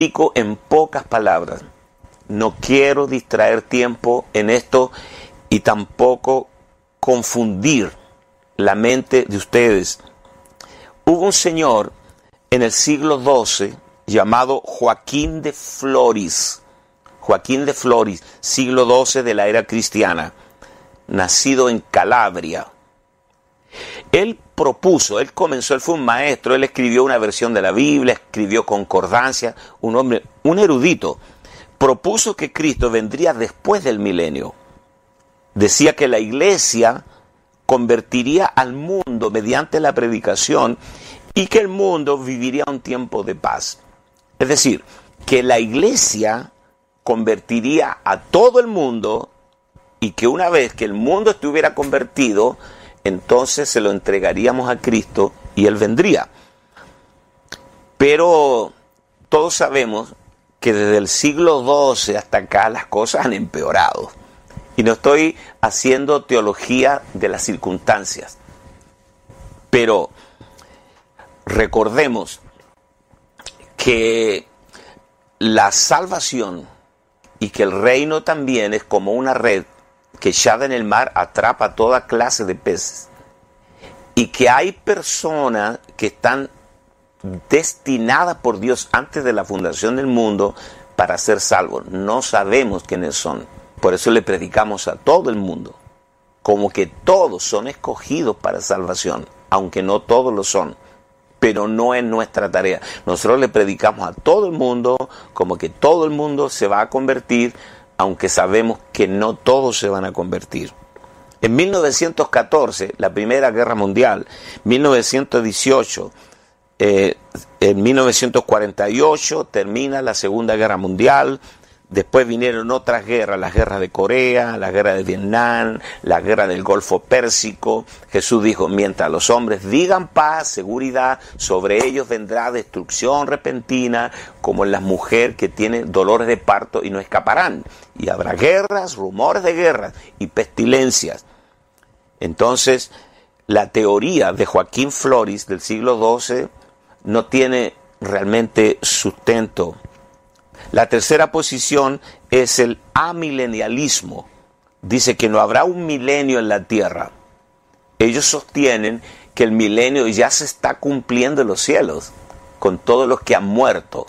explico en pocas palabras. No quiero distraer tiempo en esto y tampoco confundir la mente de ustedes. Hubo un señor en el siglo XII llamado Joaquín de Floris. Joaquín de Floris, siglo XII de la era cristiana, nacido en Calabria. Él fue un maestro, él escribió una versión de la Biblia, escribió concordancia, un hombre, un erudito. Propuso que Cristo vendría después del milenio. Decía que la iglesia convertiría al mundo mediante la predicación y que el mundo viviría un tiempo de paz. Es decir, que la iglesia convertiría a todo el mundo y que una vez que el mundo estuviera convertido, entonces se lo entregaríamos a Cristo y Él vendría. Pero todos sabemos que desde el siglo XII hasta acá las cosas han empeorado. Y no estoy haciendo teología de las circunstancias. Pero recordemos que la salvación y que el reino también es como una red que echada en el mar atrapa toda clase de peces. Y que hay personas que están destinadas por Dios antes de la fundación del mundo para ser salvos. No sabemos quiénes son. Por eso le predicamos a todo el mundo. Como que todos son escogidos para salvación, aunque no todos lo son. Pero no es nuestra tarea. Nosotros le predicamos a todo el mundo, como que todo el mundo se va a convertir, aunque sabemos que no todos se van a convertir. En 1914, la Primera Guerra Mundial, 1918, en 1948 termina la Segunda Guerra Mundial. Después vinieron otras guerras, las guerras de Corea, la guerra de Vietnam, la guerra del Golfo Pérsico. Jesús dijo, mientras los hombres digan paz, seguridad, sobre ellos vendrá destrucción repentina, como en las mujeres que tienen dolores de parto y no escaparán. Y habrá guerras, rumores de guerras y pestilencias. Entonces, la teoría de Joaquín Floris del siglo XII no tiene realmente sustento. La tercera posición es el amilenialismo. Dice que no habrá un milenio en la tierra. Ellos sostienen que el milenio ya se está cumpliendo en los cielos, con todos los que han muerto.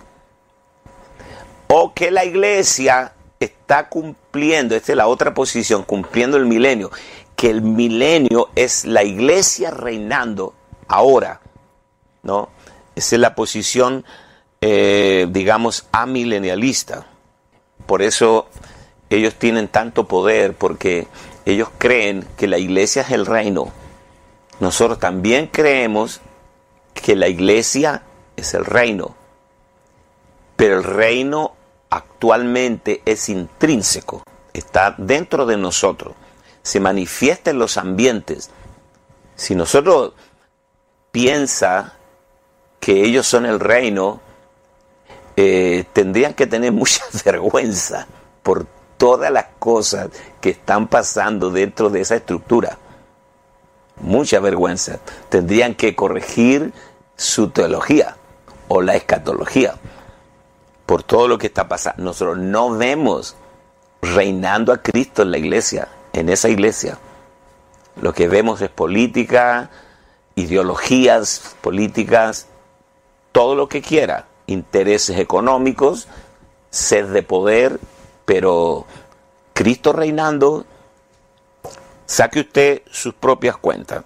O que la iglesia está cumpliendo, esta es la otra posición, cumpliendo el milenio, que el milenio es la iglesia reinando ahora, ¿no? Esa es la posición digamos, amilenialista. Por eso ellos tienen tanto poder, porque ellos creen que la iglesia es el reino. Nosotros también creemos que la iglesia es el reino, pero el reino actualmente es intrínseco, está dentro de nosotros, se manifiesta en los ambientes. Si nosotros piensa que ellos son el reino, tendrían que tener mucha vergüenza por todas las cosas que están pasando dentro de esa estructura. Mucha vergüenza. Tendrían que corregir su teología o la escatología por todo lo que está pasando. Nosotros no vemos reinando a Cristo en la iglesia, en esa iglesia. Lo que vemos es política, ideologías políticas, todo lo que quiera. Intereses económicos, sed de poder, pero Cristo reinando, saque usted sus propias cuentas.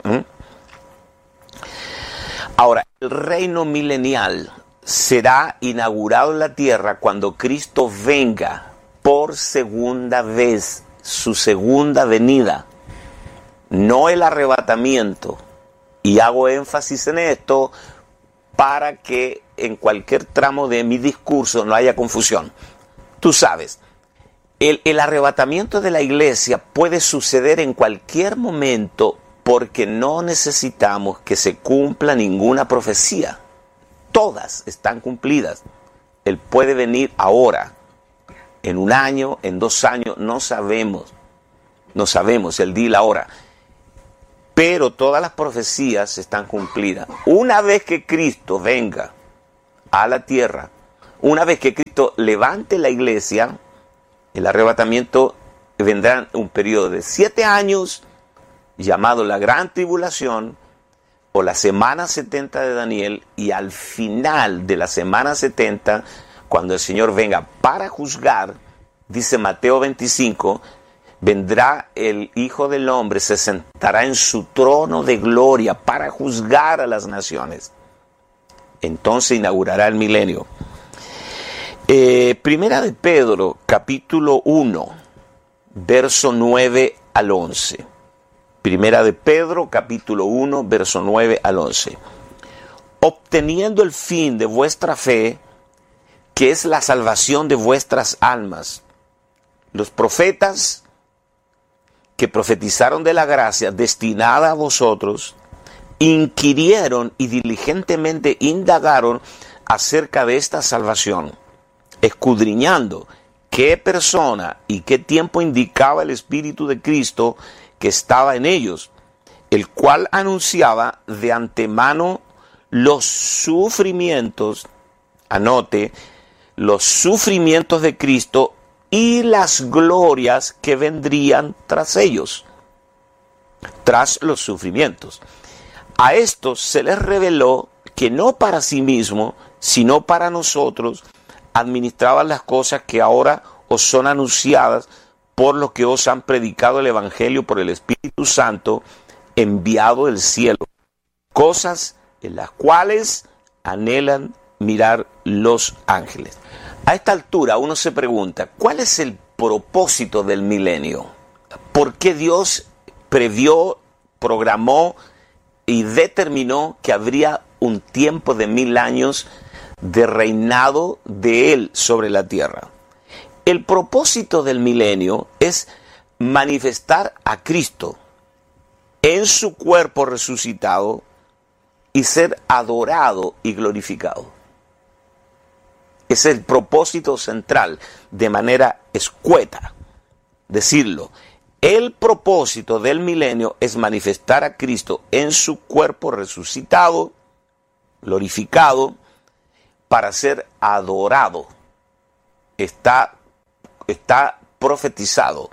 Ahora, el reino milenial será inaugurado en la tierra cuando Cristo venga por segunda vez, su segunda venida, no el arrebatamiento. Y hago énfasis en esto para que en cualquier tramo de mi discurso no haya confusión. Tú sabes, el arrebatamiento de la iglesia puede suceder en cualquier momento porque no necesitamos que se cumpla ninguna profecía. Todas están cumplidas. Él puede venir ahora, en 1 año, en 2 años, no sabemos el día y la hora. Pero todas las profecías están cumplidas. Una vez que Cristo venga a la tierra Una vez que Cristo levante la iglesia, el arrebatamiento vendrá un periodo de 7 años, llamado la Gran Tribulación, o la semana 70 de Daniel, y al final de la semana 70, cuando el Señor venga para juzgar, dice Mateo 25, vendrá el Hijo del Hombre, se sentará en su trono de gloria para juzgar a las naciones. Entonces inaugurará el milenio. Primera de Pedro, capítulo 1, verso 9 al 11. Primera de Pedro, capítulo 1, verso 9 al 11. Obteniendo el fin de vuestra fe, que es la salvación de vuestras almas. Los profetas que profetizaron de la gracia destinada a vosotros, inquirieron y diligentemente indagaron acerca de esta salvación, escudriñando qué persona y qué tiempo indicaba el Espíritu de Cristo que estaba en ellos, el cual anunciaba de antemano los sufrimientos, anote, los sufrimientos de Cristo y las glorias que vendrían tras ellos, tras los sufrimientos. A estos se les reveló que no para sí mismo, sino para nosotros, administraban las cosas que ahora os son anunciadas por los que os han predicado el Evangelio por el Espíritu Santo enviado del cielo, cosas en las cuales anhelan mirar los ángeles. A esta altura uno se pregunta, ¿cuál es el propósito del milenio? ¿Por qué Dios previó, programó y determinó que habría un tiempo de 1000 años de reinado de Él sobre la tierra? El propósito del milenio es manifestar a Cristo en su cuerpo resucitado y ser adorado y glorificado. Es el propósito central, de manera escueta decirlo. El propósito del milenio es manifestar a Cristo en su cuerpo resucitado, glorificado, para ser adorado. Está profetizado.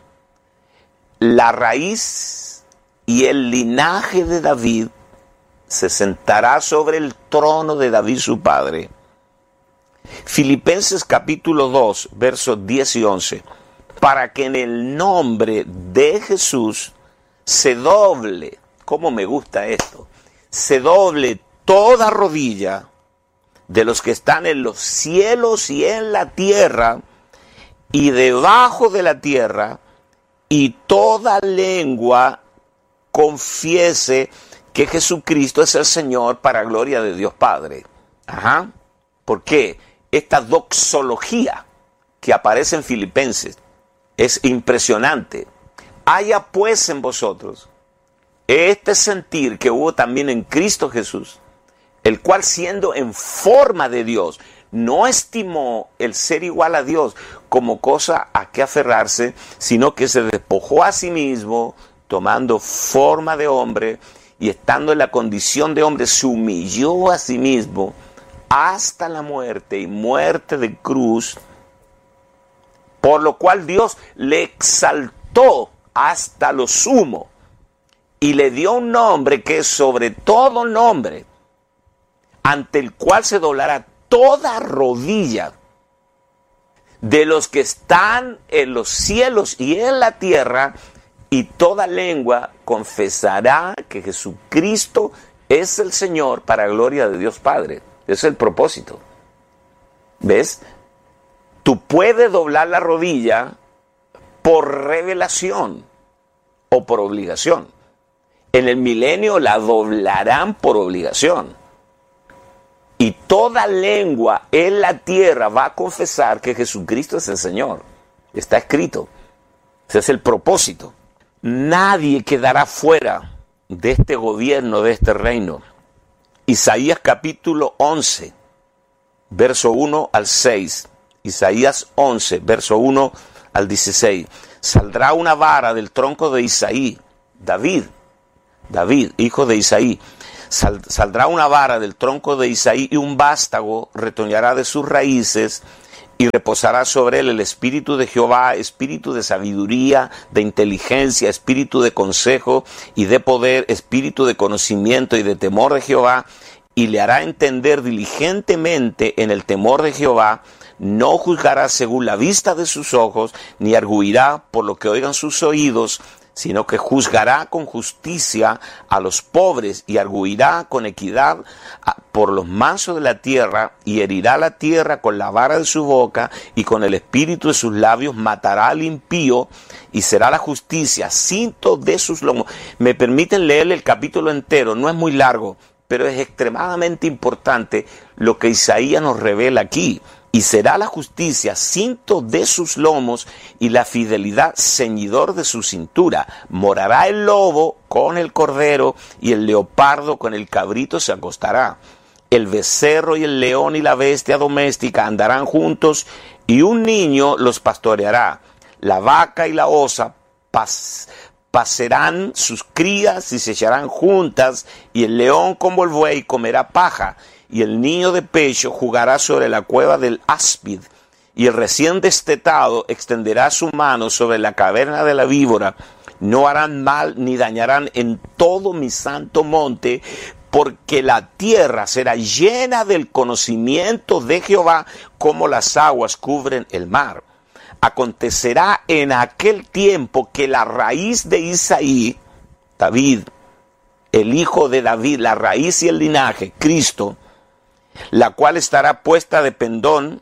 La raíz y el linaje de David se sentará sobre el trono de David su padre. Filipenses capítulo 2, versos 10 y 11. Para que en el nombre de Jesús se doble, ¿cómo me gusta esto? Se doble toda rodilla de los que están en los cielos y en la tierra y debajo de la tierra, y toda lengua confiese que Jesucristo es el Señor para gloria de Dios Padre. Ajá. ¿Por qué? Esta doxología que aparece en Filipenses es impresionante. Haya pues en vosotros este sentir que hubo también en Cristo Jesús, el cual siendo en forma de Dios, no estimó el ser igual a Dios como cosa a que aferrarse, sino que se despojó a sí mismo, tomando forma de hombre, y estando en la condición de hombre, se humilló a sí mismo hasta la muerte y muerte de cruz, por lo cual Dios le exaltó hasta lo sumo y le dio un nombre que es sobre todo nombre, ante el cual se doblará toda rodilla de los que están en los cielos y en la tierra, y toda lengua confesará que Jesucristo es el Señor para gloria de Dios Padre. Ese es el propósito. ¿Ves? Tú puedes doblar la rodilla por revelación o por obligación. En el milenio la doblarán por obligación. Y toda lengua en la tierra va a confesar que Jesucristo es el Señor. Está escrito. Ese es el propósito. Nadie quedará fuera de este gobierno, de este reino. Isaías capítulo 11, verso 1 al 6. Isaías 11, verso 1 al 16. Saldrá una vara del tronco de Isaí, David, hijo de Isaí. Saldrá una vara del tronco de Isaí y un vástago retoñará de sus raíces y reposará sobre él el espíritu de Jehová, espíritu de sabiduría, de inteligencia, espíritu de consejo y de poder, espíritu de conocimiento y de temor de Jehová, y le hará entender diligentemente en el temor de Jehová. No juzgará según la vista de sus ojos, ni arguirá por lo que oigan sus oídos, sino que juzgará con justicia a los pobres y arguirá con equidad por los mansos de la tierra, y herirá la tierra con la vara de su boca, y con el espíritu de sus labios matará al impío, y será la justicia cinto de sus lomos. Me permiten leer el capítulo entero, no es muy largo, pero es extremadamente importante lo que Isaías nos revela aquí. Y será la justicia cinto de sus lomos y la fidelidad ceñidor de su cintura. Morará el lobo con el cordero y el leopardo con el cabrito se acostará. El becerro y el león y la bestia doméstica andarán juntos y un niño los pastoreará. La vaca y la osa pacerán sus crías y se echarán juntas, y el león como el buey comerá paja, y el niño de pecho jugará sobre la cueva del áspid, y el recién destetado extenderá su mano sobre la caverna de la víbora. No harán mal ni dañarán en todo mi santo monte, porque la tierra será llena del conocimiento de Jehová, como las aguas cubren el mar. Acontecerá en aquel tiempo que la raíz de Isaí, David, el hijo de David, la raíz y el linaje, Cristo, la cual estará puesta de pendón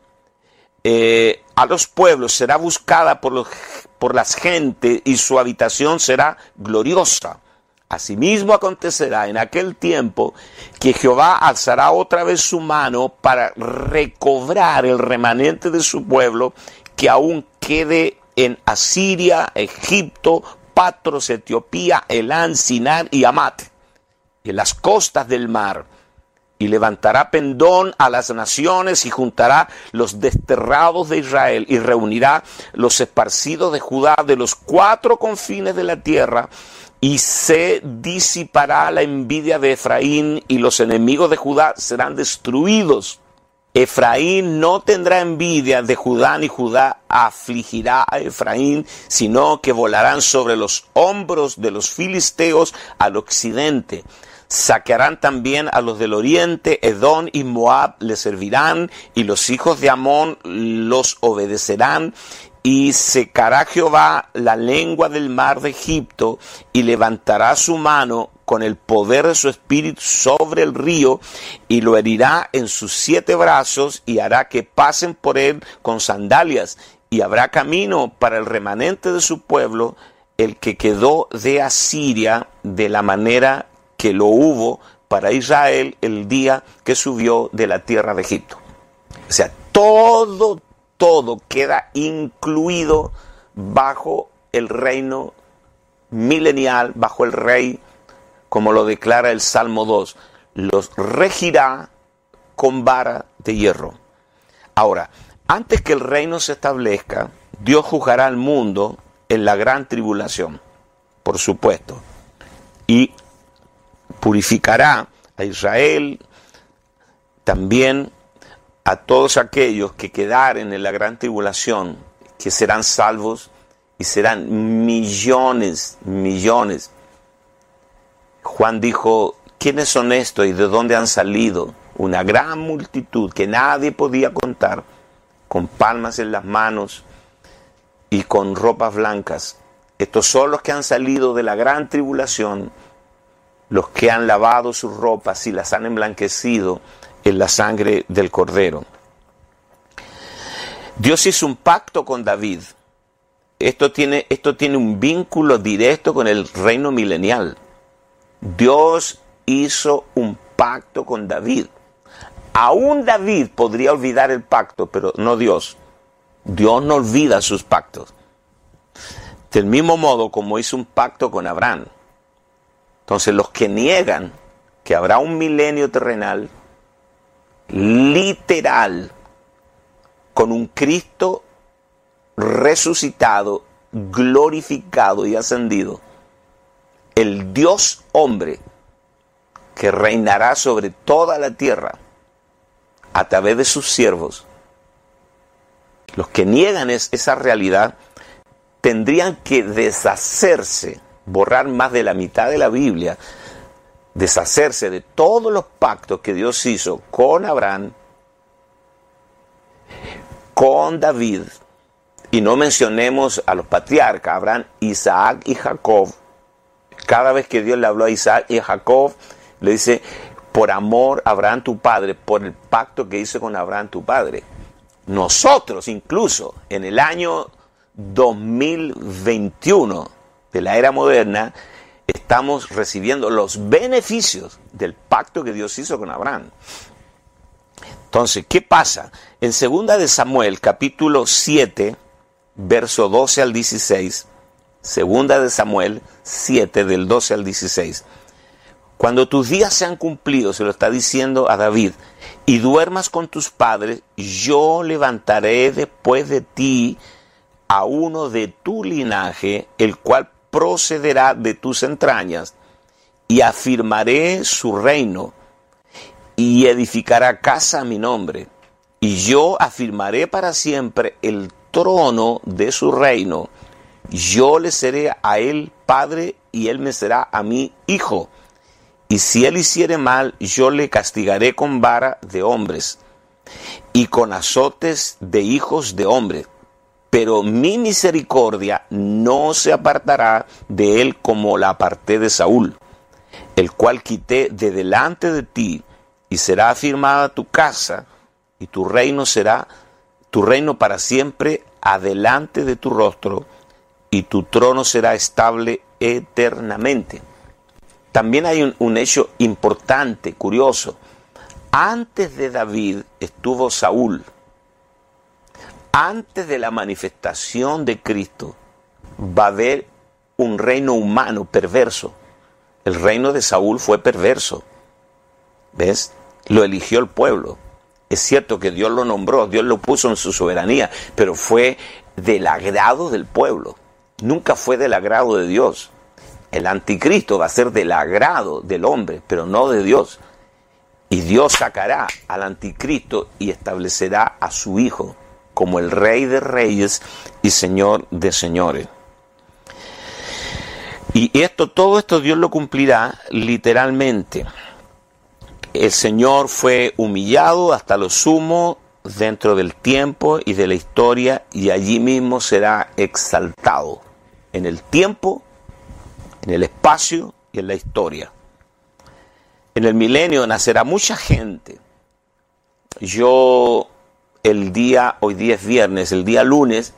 a los pueblos, será buscada por las gentes, y su habitación será gloriosa. Asimismo acontecerá en aquel tiempo que Jehová alzará otra vez su mano para recobrar el remanente de su pueblo, que aún quede en Asiria, Egipto, Patros, Etiopía, Elán, Sinar y Amat, y en las costas del mar. Y levantará pendón a las naciones, y juntará los desterrados de Israel, y reunirá los esparcidos de Judá de los cuatro confines de la tierra, y se disipará la envidia de Efraín, y los enemigos de Judá serán destruidos. Efraín no tendrá envidia de Judá, ni Judá afligirá a Efraín, sino que volarán sobre los hombros de los filisteos al occidente. Saquearán también a los del oriente, Edom y Moab le servirán, y los hijos de Amón los obedecerán. Y secará Jehová la lengua del mar de Egipto, y levantará su mano con el poder de su espíritu sobre el río, y lo herirá en sus 7 brazos, y hará que pasen por él con sandalias, y habrá camino para el remanente de su pueblo, el que quedó de Asiria, de la manera que lo hubo para Israel el día que subió de la tierra de Egipto. O sea, todo queda incluido bajo el reino milenial, bajo el rey, como lo declara el Salmo 2. Los regirá con vara de hierro. Ahora, antes que el reino se establezca, Dios juzgará al mundo en la gran tribulación, por supuesto, y purificará a Israel, también a todos aquellos que quedaren en la gran tribulación, que serán salvos, y serán millones. Juan dijo, ¿quiénes son estos y de dónde han salido? Una gran multitud que nadie podía contar, con palmas en las manos y con ropas blancas. Estos son los que han salido de la gran tribulación, los que han lavado sus ropas y las han emblanquecido en la sangre del Cordero. Dios hizo un pacto con David. Esto tiene un vínculo directo con el reino milenial. Dios hizo un pacto con David. Aún David podría olvidar el pacto, pero no Dios. Dios no olvida sus pactos. Del mismo modo como hizo un pacto con Abraham. Entonces, los que niegan que habrá un milenio terrenal, literal, con un Cristo resucitado, glorificado y ascendido, el Dios hombre, que reinará sobre toda la tierra a través de sus siervos. Los que niegan esa realidad tendrían que deshacerse, borrar más de la mitad de la Biblia, deshacerse de todos los pactos que Dios hizo con Abraham, con David, y no mencionemos a los patriarcas, Abraham, Isaac y Jacob. Cada vez que Dios le habló a Isaac y a Jacob, le dice, por amor a Abraham tu padre, por el pacto que hice con Abraham tu padre. Nosotros incluso en el año 2021 de la era moderna estamos recibiendo los beneficios del pacto que Dios hizo con Abraham. Entonces, ¿qué pasa? En 2 de Samuel, capítulo 7, verso 12 al 16, 2 de Samuel 7, del 12 al 16, cuando tus días sean cumplidos, se lo está diciendo a David, y duermas con tus padres, yo levantaré después de ti a uno de tu linaje, el cual procederá de tus entrañas, y afirmaré su reino, y edificará casa a mi nombre, y yo afirmaré para siempre el trono de su reino. Yo le seré a él padre, y él me será a mí hijo. Y si él hiciere mal, yo le castigaré con vara de hombres y con azotes de hijos de hombres. Pero mi misericordia no se apartará de él como la aparté de Saúl, el cual quité de delante de ti, y será afirmada tu casa, y tu reino será tu reino para siempre adelante de tu rostro, y tu trono será estable eternamente. También hay un hecho importante, curioso. Antes de David estuvo Saúl. Antes de la manifestación de Cristo va a haber un reino humano perverso. El reino de Saúl fue perverso. ¿Ves? Lo eligió el pueblo. Es cierto que Dios lo nombró, Dios lo puso en su soberanía, pero fue del agrado del pueblo. Nunca fue del agrado de Dios. El anticristo va a ser del agrado del hombre, pero no de Dios. Y Dios sacará al anticristo y establecerá a su hijo como el rey de reyes y señor de señores. Y todo esto Dios lo cumplirá literalmente. El Señor fue humillado hasta lo sumo dentro del tiempo y de la historia, y allí mismo será exaltado en el tiempo, en el espacio y en la historia. En el milenio nacerá mucha gente. Hoy día es viernes, el día lunes,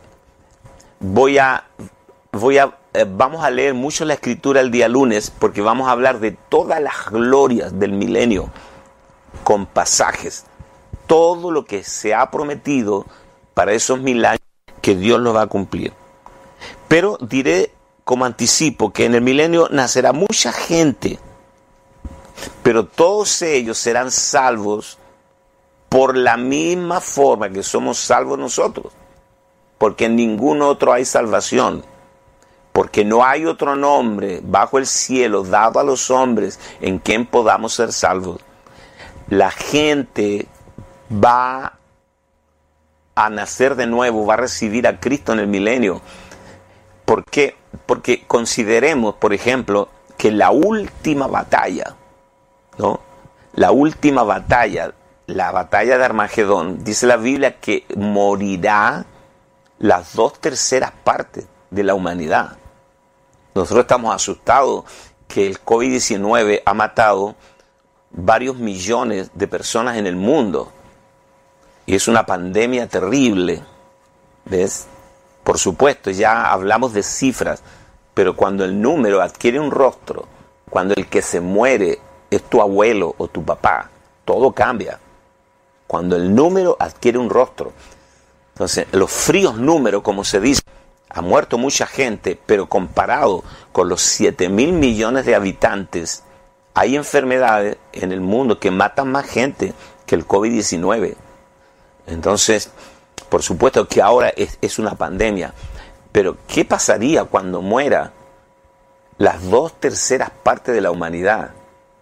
vamos a leer mucho la escritura el día lunes, porque vamos a hablar de todas las glorias del milenio, con pasajes, todo lo que se ha prometido para esos 1000 años que Dios lo va a cumplir. Pero diré como anticipo que en el milenio nacerá mucha gente, pero todos ellos serán salvos por la misma forma que somos salvos nosotros, porque en ningún otro hay salvación, porque no hay otro nombre bajo el cielo dado a los hombres en quien podamos ser salvos. La gente va a nacer de nuevo, va a recibir a Cristo en el milenio. ¿Por qué? Porque consideremos, por ejemplo, que la última batalla, ¿no? La última batalla, la batalla de Armagedón, dice la Biblia que morirá las 2/3 partes de la humanidad. Nosotros estamos asustados que el COVID-19 ha matado varios millones de personas en el mundo. Y es una pandemia terrible, ¿ves? Por supuesto, ya hablamos de cifras, pero cuando el número adquiere un rostro, cuando el que se muere es tu abuelo o tu papá, todo cambia. Cuando el número adquiere un rostro. Entonces, los fríos números, como se dice, ha muerto mucha gente, pero comparado con los 7.000 millones de habitantes, hay enfermedades en el mundo que matan más gente que el COVID-19. Entonces, por supuesto que ahora es una pandemia, pero ¿qué pasaría cuando muera las 2/3 partes de la humanidad?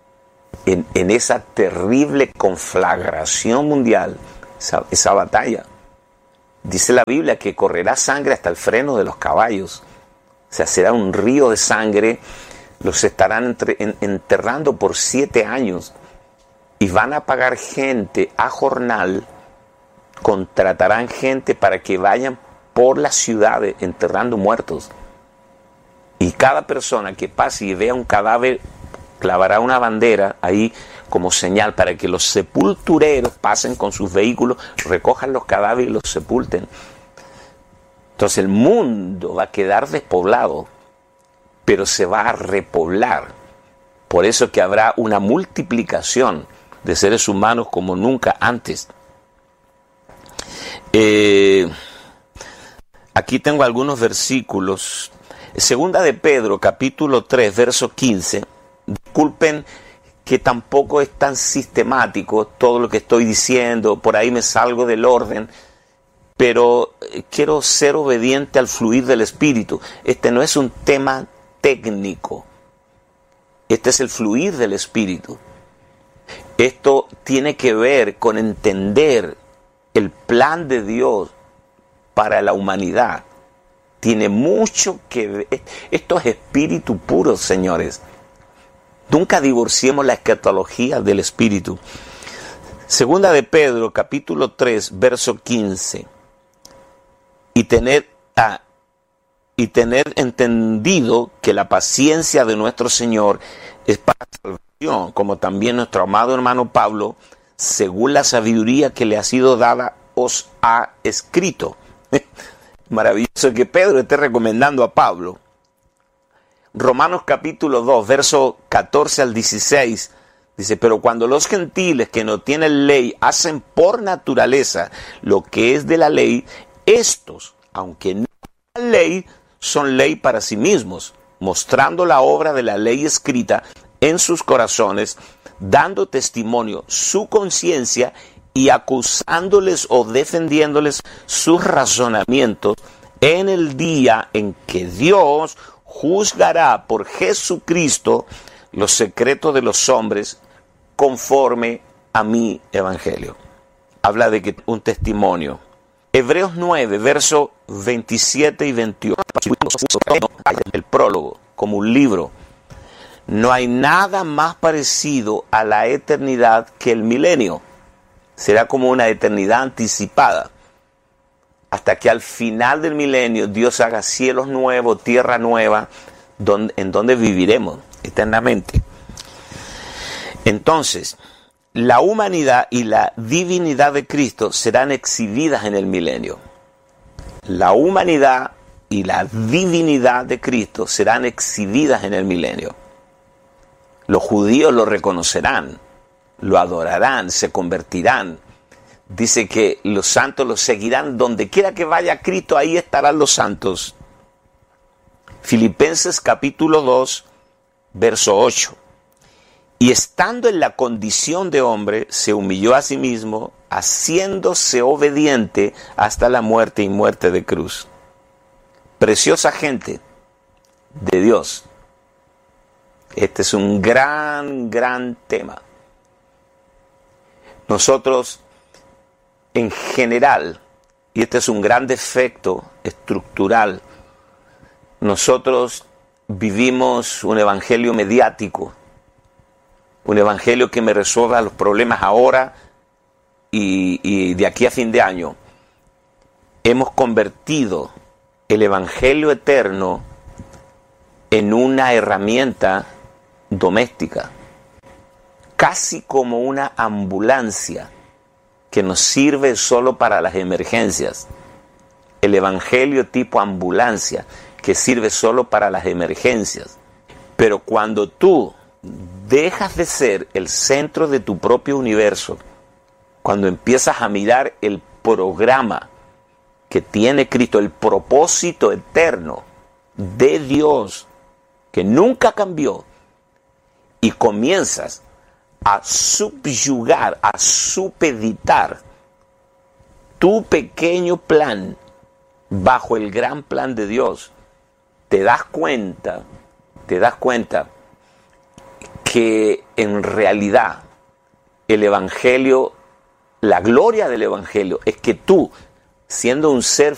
en esa terrible conflagración mundial, esa batalla. Dice la Biblia que correrá sangre hasta el freno de los caballos. O sea, será un río de sangre. Los estarán enterrando por 7 años. Y van a pagar gente a jornal. Contratarán gente para que vayan por las ciudades enterrando muertos. Y cada persona que pase y vea un cadáver clavará una bandera ahí como señal para que los sepultureros pasen con sus vehículos, recojan los cadáveres y los sepulten. Entonces el mundo va a quedar despoblado, pero se va a repoblar. Por eso que habrá una multiplicación de seres humanos como nunca antes. Aquí tengo algunos versículos. Segunda de Pedro, capítulo 3, verso 15. Disculpen que tampoco es tan sistemático todo lo que estoy diciendo, por ahí me salgo del orden, pero quiero ser obediente al fluir del Espíritu. Este no es un tema técnico, este es el fluir del Espíritu. Esto tiene que ver con entender el plan de Dios para la humanidad. Tiene mucho que ver. Esto es espíritu puro, señores. Nunca divorciemos la escatología del Espíritu. Segunda de Pedro, capítulo 3, verso 15. Y tener entendido que la paciencia de nuestro Señor es para salvación, como también nuestro amado hermano Pablo, según la sabiduría que le ha sido dada, os ha escrito. Maravilloso que Pedro esté recomendando a Pablo. Romanos capítulo 2, verso 14 al 16, dice, pero cuando los gentiles que no tienen ley hacen por naturaleza lo que es de la ley, estos, aunque no tienen ley, son ley para sí mismos, mostrando la obra de la ley escrita en sus corazones, dando testimonio su conciencia y acusándoles o defendiéndoles sus razonamientos en el día en que Dios juzgará por Jesucristo los secretos de los hombres conforme a mi evangelio. Habla de que un testimonio. Hebreos 9, versos 27 y 28. El prólogo, como un libro. No hay nada más parecido a la eternidad que el milenio. Será como una eternidad anticipada. Hasta que al final del milenio Dios haga cielos nuevos, tierra nueva, en donde viviremos eternamente. Entonces, la humanidad y la divinidad de Cristo serán exhibidas en el milenio. La humanidad y la divinidad de Cristo serán exhibidas en el milenio. Los judíos lo reconocerán, lo adorarán, se convertirán. Dice que los santos los seguirán donde quiera que vaya Cristo, ahí estarán los santos. Filipenses capítulo 2, verso 8. Y estando en la condición de hombre, se humilló a sí mismo, haciéndose obediente hasta la muerte y muerte de cruz. Preciosa gente de Dios. Este es un gran tema. Nosotros, en general, y este es un gran defecto estructural, nosotros vivimos un evangelio mediático, un evangelio que me resuelva los problemas ahora y de aquí a fin de año. Hemos convertido el evangelio eterno en una herramienta doméstica, casi como una ambulancia que nos sirve solo para las emergencias. El evangelio tipo ambulancia que sirve solo para las emergencias. Pero cuando tú dejas de ser el centro de tu propio universo, cuando empiezas a mirar el programa que tiene Cristo, el propósito eterno de Dios, que nunca cambió, y comienzas a subyugar, a supeditar tu pequeño plan bajo el gran plan de Dios, te das cuenta que en realidad el Evangelio, la gloria del Evangelio es que tú, siendo un ser